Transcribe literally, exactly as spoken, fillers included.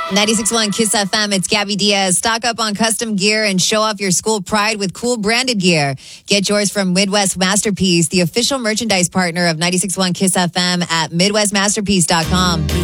ninety-six point one Kiss F M, it's Gabby Diaz. Stock up on custom gear and show off your school pride with cool branded gear. Get yours from Midwest Masterpiece, the official merchandise partner of ninety-six point one Kiss F M at midwest masterpiece dot com.